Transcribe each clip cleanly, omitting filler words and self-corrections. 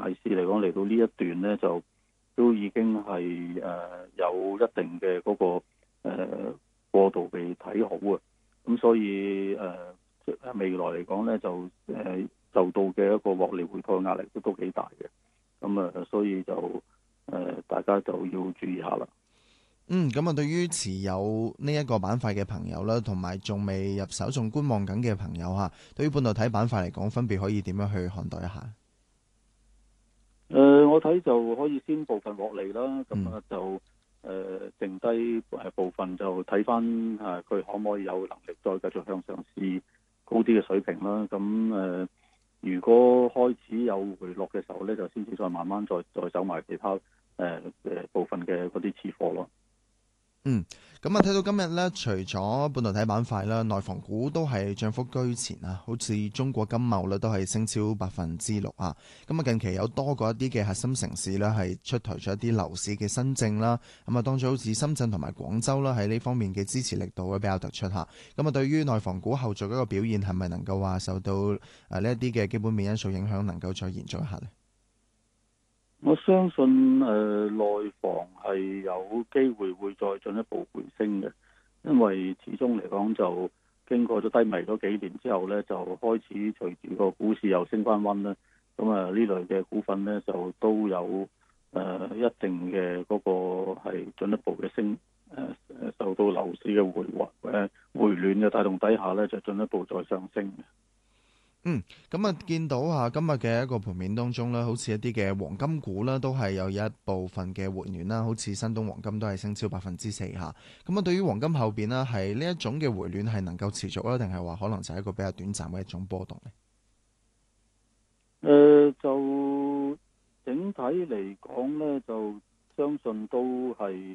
市嚟講嚟到呢一段呢，就都已經係有一定嘅嗰個過度被睇好啊。咁所以未來嚟講呢，就受到嘅一個獲利回吐嘅壓力都幾大嘅。咁所以就大家就要注意下啦。 咁啊，對於持有呢一個板塊嘅朋友啦，同埋仲未入手仲觀望緊嘅朋友嚇，對於半導體板塊嚟講，分別可以點樣去看待一下？ 我睇就可以先部分獲利啦，咁就剩低部分就睇翻佢可唔可以有能力再繼續向上試高啲嘅水平啦。咁如果開始有回落嘅時候咧，就先至再慢慢再走埋其他部分嘅嗰啲持貨咯。 咁啊，睇到今日咧，除咗半導體板塊啦，內房股都係漲幅居前啊，好似中國金茂咧都係升超6%啊。咁啊，近期有多過一啲嘅核心城市咧係出台咗一啲樓市嘅新政啦。咁啊，當中好似深圳同埋廣州啦，喺呢方面嘅支持力度會比較突出嚇。咁啊，對於內房股後續嗰個表現係咪能夠話受到呢一啲嘅基本面因素影響，能夠再延續一下呢？ 我相信內房係有機會再進一步回升嘅，因為始終嚟講就經過咗低迷咗幾年之後呢，就開始隨住個股市又升翻溫啦。咁呢類嘅股份呢，就都有一定嘅嗰個係進一步嘅升，受到樓市嘅回暖嘅帶動底下呢，就進一步再上升嘅。 咁啊，見到今日嘅一個盤面當中咧，好似一啲嘅黃金股啦，都係有一部分嘅回暖啦，好似新東黃金都係升超4%嚇。咁啊，對於黃金後邊呢，係呢一種嘅回暖係能夠持續啦，定係話可能就係一個比較短暫嘅一種波動呢？ 就整體嚟講呢，就相信都係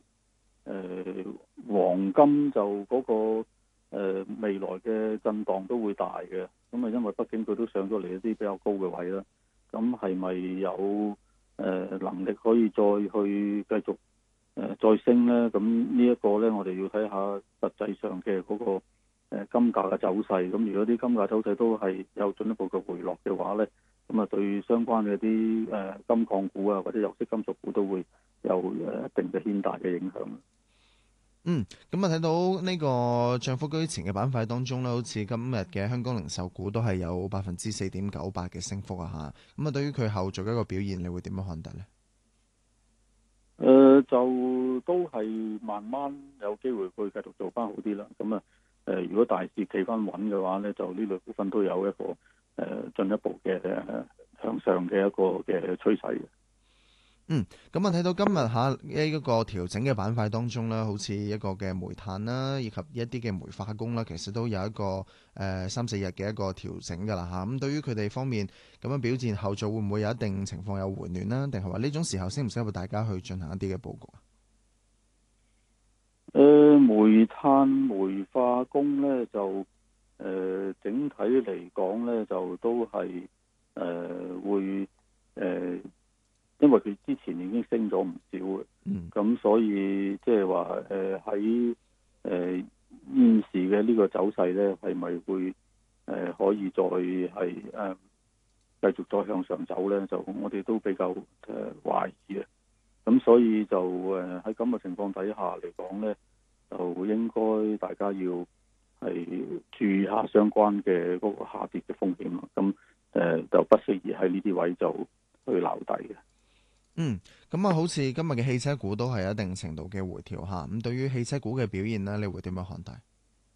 黃金就嗰個未來嘅震盪都會大嘅。咁因為畢竟佢都上咗嚟一啲比較高嘅位啦，咁係咪有能力可以再去繼續再升呢？咁呢一個呢，我哋要睇下實際上嘅嗰個金價嘅走勢。咁如果啲金價走勢都係有進一步嘅回落嘅話呢，咁啊對相關嘅啲金礦股啊或者有色金屬股都會有一定嘅牽大嘅影響。 咁啊，睇到呢個漲幅居前嘅板塊當中咧，好似今日嘅香港零售股都係有4.98%嘅升幅啊嚇。咁啊，對於佢後續一個表現，你會點樣看待呢？ 就都係慢慢有機會會繼續做翻好啲啦。咁如果大市企翻穩嘅話呢，就呢類股份都有一個進一步嘅向上嘅一個嘅趨勢嘅。 咁啊，睇到今日呢一個調整嘅板塊當中咧，好似一個嘅煤炭啦，以及一啲嘅煤化工啦，其實都有一個3-4日嘅一個調整噶啦嚇。咁對於佢哋方面咁樣表現，後續會唔會有一定情況有回暖啦？定係話呢種時候適唔適合大家去進行一啲嘅佈局啊？ 煤炭煤化工咧就整體嚟講咧就都係會因為佢之前已經升咗唔少嘅，咁所以即係話喺現時嘅呢個走勢咧，係咪會可以再係繼續再向上走咧？就我哋都比較懷疑嘅。咁所以就喺咁嘅情況底下嚟講咧，就應該大家要係注意下相關嘅嗰個下跌嘅風險咯。咁就不適宜喺呢啲位就去撈底嘅。 咁啊，好似今日嘅汽車股都係有一定程度嘅回調下。咁對於汽車股嘅表現呢，你會點樣看待？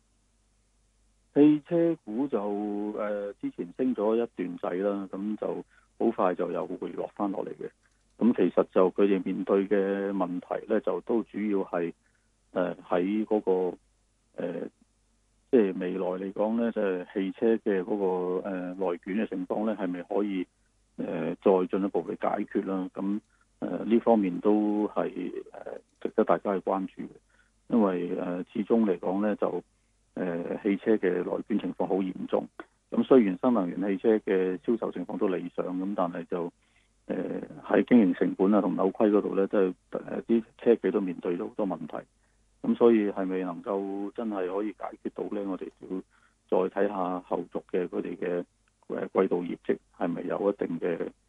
汽車股就之前升咗一段仔啦，咁就好快就又回落翻落嚟嘅。咁其實就佢哋面對嘅問題呢，就都主要係喺嗰個即係未來嚟講呢，即係汽車嘅嗰個內卷嘅情況呢，係咪可以再進一步去解決啦？咁呢方面都係值得大家去關注嘅，因為始終嚟講呢，就汽車嘅內卷情況好嚴重。咁雖然新能源汽車嘅銷售情況都理想，咁但係就喺經營成本啊同扭虧嗰度呢，即係啲車企都面對到好多問題。咁所以係咪能夠真係可以解決到呢？我哋要再睇下後續嘅佢哋嘅季度業績係咪有一定嘅